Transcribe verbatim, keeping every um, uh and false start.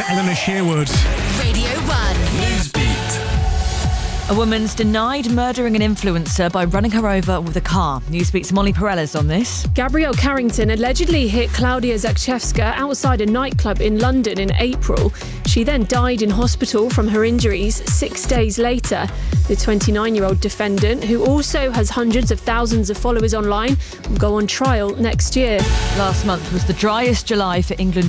Eleanor Sherwood. Radio one. Newsbeat. A woman's denied murdering an influencer by running her over with a car. Newsbeat's Molly Perellas on this. Gabrielle Carrington allegedly hit Klaudia Zakrzewska outside a nightclub in London in April. She then died in hospital from her injuries six days later. The twenty-nine-year-old defendant, who also has hundreds of thousands of followers online, will go on trial next year. Last month was the driest July for England